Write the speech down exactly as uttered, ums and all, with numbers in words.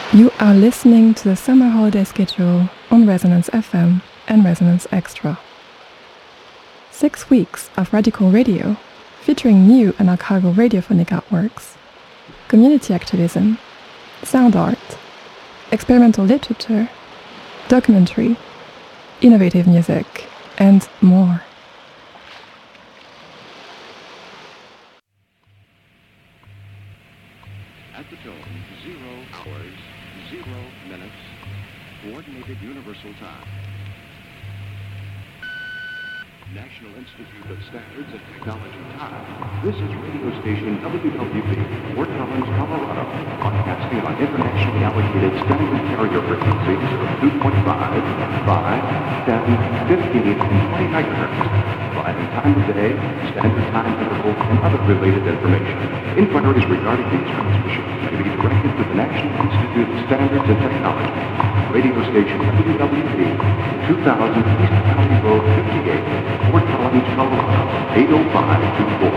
You are listening to the summer holiday schedule on Resonance F M and Resonance Extra. Six weeks of radical radio featuring new and archival radiophonic artworks, community activism, sound art, experimental literature, documentary, innovative music, and more. At the tone, zero hours, zero minutes, coordinated universal time. National Institute of Standards and Technology time. This is radio station W W B, Fort Collins, Colorado, broadcasting on internationally allocated standard carrier frequencies of two point five, five, ten, fifteen, and twenty megahertz, providing time of day, standard time interval, and other related information. Inquiries regarding these transmissions may be directed to the National Institute of Standards and Technology, radio station W W B, two thousand East County Road fifty-eight, Fort Collins, Colorado, eight oh five two four.